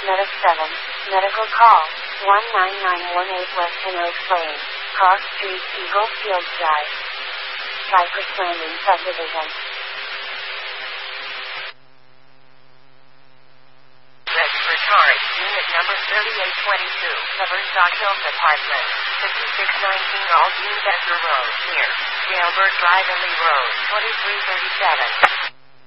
Medic 7, medical call, 19918 West Henricks Lane, Cross Street, Eagle Field Drive. Cypress Landing Subdivision. Retard, unit number 3822, covers Dock Hills Apartment, 5619 Aldine Becker Road, near Jailbird Drive and Lee Road, 2337.